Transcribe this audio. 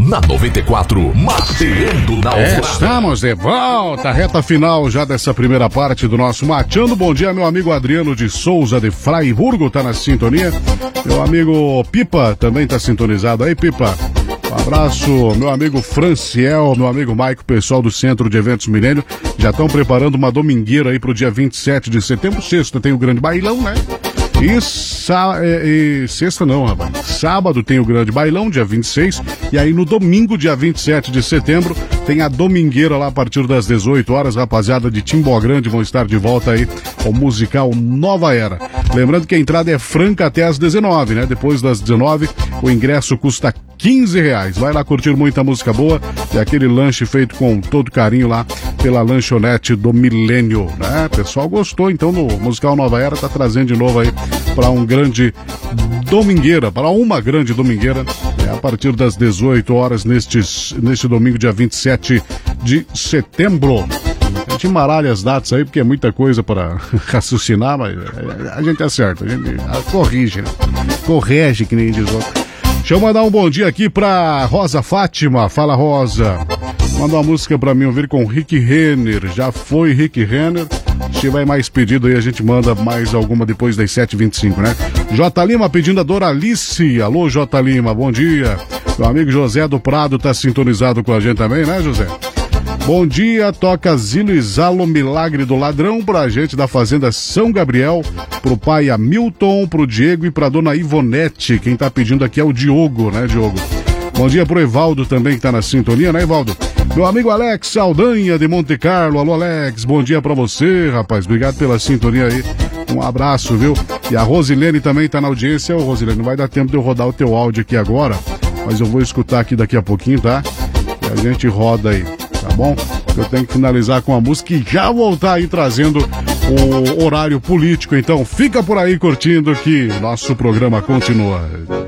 na 94, Mateando na Alvorada. Estamos de volta, reta final já dessa primeira parte do nosso Mateando. Bom dia, meu amigo Adriano de Souza de Fraiburgo, tá na sintonia. Meu amigo Pipa também tá sintonizado aí, Pipa. Um abraço, meu amigo Franciel, meu amigo Maico, pessoal do Centro de Eventos Milênio. Já estão preparando uma domingueira aí pro dia 27 de setembro. Sexta tem o grande bailão, né? E sexta não, rapaz. Sábado tem o grande bailão, dia 26. E aí no domingo, dia 27 de setembro, tem a domingueira lá a partir das 18 horas. Rapaziada de Timbó Grande vão estar de volta aí ao musical Nova Era. Lembrando que a entrada é franca até as 19, né? Depois das 19, o ingresso custa R$15. Vai lá curtir muita música boa e aquele lanche feito com todo carinho lá pela lanchonete do Milênio, né? O pessoal gostou, então, do musical Nova Era, tá trazendo de novo aí para uma grande domingueira a partir das 18 horas neste domingo, dia 27 de setembro. A gente embaralha as datas aí, porque é muita coisa para raciocinar, mas a gente acerta, a gente corrige, né? Corrige, que nem diz outro. Deixa eu mandar um bom dia aqui pra Rosa Fátima. Fala, Rosa. Manda uma música pra mim ouvir com Rick Renner. Já foi Rick Renner. Se tiver mais pedido aí, a gente manda mais alguma depois das 7h25, né? J. Lima pedindo a Doralice. Alô, J. Lima, bom dia. Meu amigo José do Prado tá sintonizado com a gente também, né, José? Bom dia, toca Zilo e Zalo, Milagre do Ladrão, pra gente da Fazenda São Gabriel, pro pai Hamilton, pro Diego e pra dona Ivonete. Quem tá pedindo aqui é o Diogo, né, Diogo? Bom dia pro Evaldo também, que tá na sintonia, né, Evaldo? Meu amigo Alex Saldanha de Monte Carlo. Alô, Alex, bom dia pra você, rapaz. Obrigado pela sintonia aí. Um abraço, viu? E a Rosilene também tá na audiência. Ô, Rosilene, não vai dar tempo de eu rodar o teu áudio aqui agora, mas eu vou escutar aqui daqui a pouquinho, tá? E a gente roda aí. Tá bom? Eu tenho que finalizar com a música e já voltar aí trazendo o horário político. Então fica por aí curtindo que nosso programa continua.